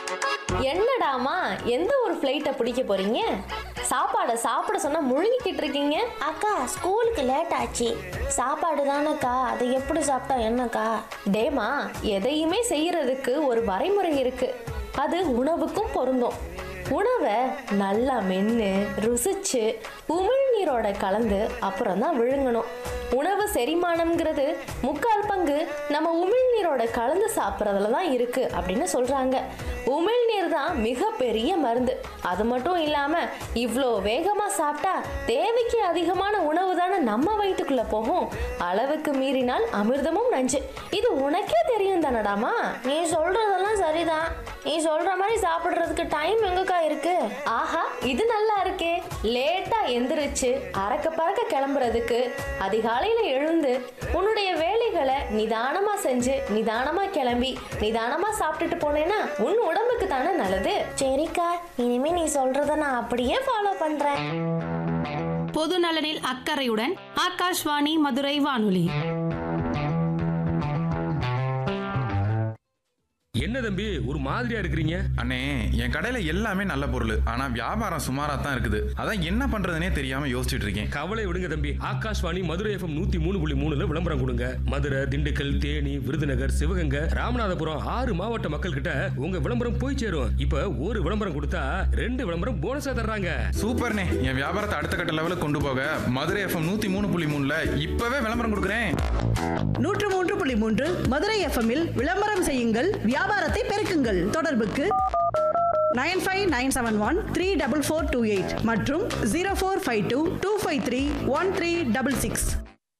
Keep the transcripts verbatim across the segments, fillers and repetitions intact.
என்னடாமா எந்த ஒரு ஃப்ளைட்டை பிடிக்க போறீங்க? சாப்பாடை சாப்பிட சொன்னா முழுங்கிக்கிட்டு இருக்கீங்க. அக்கா ஸ்கூலுக்கு லேட் ஆச்சு. சாப்பாடு தானேக்கா, அதை எப்படி சாப்பிட்டா என்னக்கா? டேமா, எதையுமே செய்யறதுக்கு ஒரு வரைமுறை இருக்கு. அது உணவுக்கும் பொருந்தும். உணவை நல்லா மென்று ருசிச்சு உமிழ்நீரோட கலந்து அப்புறம் தான் விழுங்கணும். உணவு செரிமானம்ங்கிறது முக்கால் பங்கு நம்ம உமிழ்நீரோட கலந்து சாப்பிட்றதுல தான் இருக்கு அப்படின்னு சொல்றாங்க. உமிழ்நீர் தான் மிகப்பெரிய மருந்து. அது மட்டும் இல்லாம இவ்வளோ வேகமா சாப்பிட்டா தேவைக்கு அதிகமான உணவு தானே நம்ம வயிற்றுக்குள்ள போகும். அளவுக்கு மீறினால் அமிர்தமும் நஞ்சு. இது உனக்கே தெரியும் தானடாமா? நீ சொல்றதெல்லாம் சரிதான். நீ சொல்ற மாதிரி சாப்பிடுறதுக்கு டைம் எங்கக்கா இருக்கு? ஆஹா, இது நல்லா இருக்கே. லேட்டா எந்திரிச்சு அறக்க பறக்க கிளம்புறதுக்கு அதிகாலையில எழுந்து உன்னுடைய வேலைகளை நிதானமா செஞ்சு நிதானமா கிளம்பி நிதானமா சாப்பிட்டுட்டு போனேன்னா உன் உடம்புக்கு தானே நல்லது. சரிக்கா, இனிமே நீ சொல்றத நான் அப்படியே ஃபாலோ பண்றேன். பொது நலனில் அக்கறையுடன் ஆகாஷ்வாணி மதுரை வானொலி. என்ன தம்பி ஒரு மாதிரியா இருக்கிறீங்க? அண்ணே, என் கடையில எல்லாமே நல்ல பொருள், ஆனா வியாபாரம் சுமாரா தான் இருக்குது. அதான் என்ன பண்றதுனே தெரியாம யோசிச்சுட்டு இருக்கேன். கவலை விடுங்க தம்பி, ஆகாஷ்வாணி மதுரை எஃப்எம் நூத்தி மூணு புள்ளி மூணுல விளம்பரம் கொடுங்க. மதுரை, திண்டுக்கல், தேனி, விருதுநகர், சிவகங்கை, ராமநாதபுரம் ஆறு மாவட்ட மக்கள் கிட்ட உங்க விளம்பரம் போய் சேரும். இப்ப ஒரு விளம்பரம் கொடுத்தா ரெண்டு விளம்பரம் போனஸா தர்றாங்க. சூப்பர்ண்ணே, என் வியாபாரத்தை அடுத்த கட்ட லெவலுக்கு கொண்டு போக மதுரை எஃப்எம் நூத்தி மூணு புள்ளி மூணுல இப்பவே விளம்பரம் கொடுக்குறேன். நூற்று மூன்று புள்ளி மூன்று மதுரை எஃப்எம்மில் விளம்பரம் செய்யுங்கள், வியாபாரத்தை பெருக்குங்கள். தொடர்புக்கு nine five nine seven one three double four two eight மற்றும் zero four five two two five three one three double six.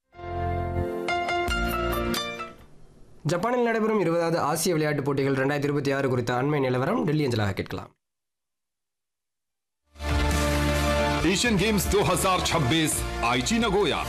ஜப்பானில் நடைபெறும் இருபதாவது ஆசிய விளையாட்டுப் போட்டிகள் இரண்டாயிரத்தி இருபத்தி ஆறு குறித்த அண்மை நிலவரம் டெல்லி அஞ்சலாக கேட்கலாம். एशियन गेम्स दो हज़ार छब्बीस आईची नगोया।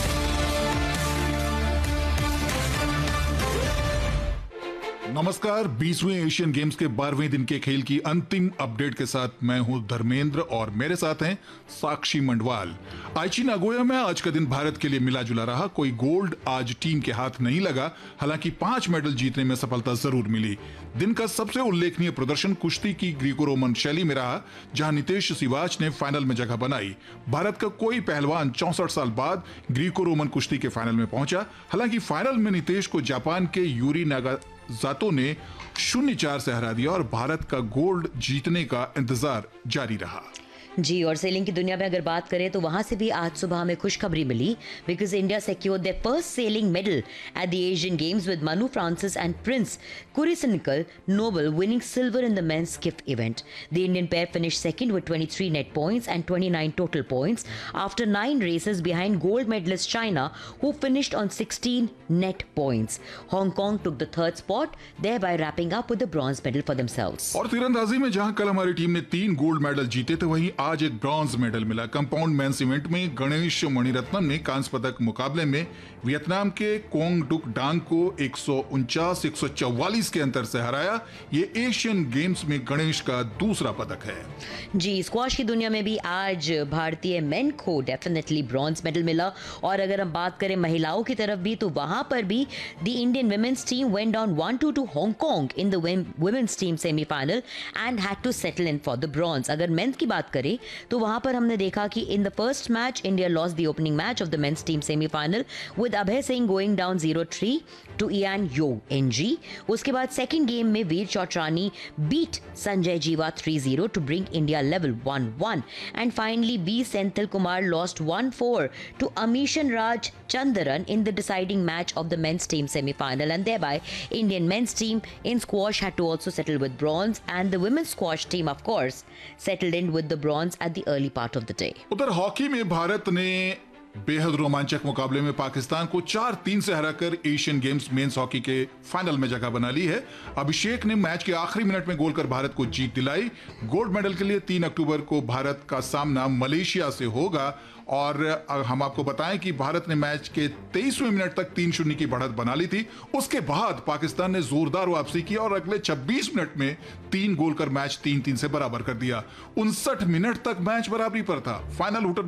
नमस्कार, बीसवें एशियन गेम्स के बारहवें दिन के खेल की अंतिम अपडेट के साथ मैं हूं धर्मेंद्र और मेरे साथ हैं साक्षी मंडवाल। आईची नागोया में आज का दिन भारत के लिए मिला जुला रहा। कोई गोल्ड आज टीम के हाथ नहीं लगा, हालांकि पांच मेडल जीतने में सफलता जरूर मिली। दिन का सबसे उल्लेखनीय प्रदर्शन कुश्ती की ग्रीको रोमन शैली में रहा, जहां नितेश सिवाच ने फाइनल में जगह बनाई। भारत का कोई पहलवान चौसठ साल बाद ग्रीको रोमन कुश्ती के फाइनल में पहुंचा। हालांकि फाइनल में नितेश को जापान के यूरी नागा जातो ने शून्य चार से हरा दिया और भारत का गोल्ड जीतने का इंतजार जारी रहा। जी, और सेलिंग की दुनिया में अगर बात करें तो वहां से भी आज सुबह हमें खुशखबरी मिली, because India secured their first sailing medal at the Asian Games with Manu Francis and Prince Kurisanikal Noble winning silver in the men's skiff event. The Indian pair finished second with twenty-three net points and twenty-nine total points after nine races behind gold medalist China, who finished on sixteen net points. Hong Kong took the third spot, thereby wrapping up with the bronze medal for themselves. और तीरंदाजी में जहां कल हमारी team ने तीन gold medal जीते थे, वहीं आज एक ब्रॉन्ज मेडल मिला। कंपाउंड मेंस इवेंट में गणेश मणिरत्नम ने कांस्य पदक मुकाबले में वियतनाम के कोंग डुक डांग को एक सौ उनचास एक सौ चौवालीस के अंतर से हराया। ये एशियन गेम्स में गणेश का दूसरा पदक है। जी, स्क्वॉश की दुनिया में भी आज भारतीय मेन को डेफिनेटली ब्रॉन्ज मेडल मिला। और अगर हम बात करें महिलाओं की तरफ भी, तो वहां पर भी the Indian women's team went down one two to Hong Kong in the women's team semifinal and had to settle in for the bronze. अगर मेंस की बात करें तो वहां पर हमने देखा कि in the first match India lost the opening match of the men's team semifinal with Abhay Singh going down zero three to Ian yo NG. उसके बाद सेकंड गेम में वीर चौटरानी बीट संजय जीवा three zero to bring India level one one and finally B Senthil Kumar lost one four to emission Raj Chandran in the deciding match of the men's team semi-final, and thereby Indian men's team in squash had to also settle with bronze, and the women's squash team of course settled in with the bronze at the early part of the day. उधर hockey में भारत ने बेहद रोमांचक मुकाबले में पाकिस्तान को चार तीन से हराकर एशियन गेम्स मेंस हॉकी के फाइनल में जगह बना ली है। अभिषेक ने मैच के आखिरी मिनट में गोल कर भारत को जीत दिलाई। गोल्ड मेडल के लिए तीन अक्टूबर को भारत का सामना मलेशिया से होगा। और हम आपको बताएं कि भारत ने मैच के तेईसवें मिनट तक तीन शून्य की बढ़त बना ली थी। उसके बाद पाकिस्तान ने जोरदार वापसी की और अगले छब्बीस मिनट में तीन गोल कर मैच तीन तीन से बराबर कर दिया। उनसठ मिनट तक मैच बराबरी पर था। फाइनल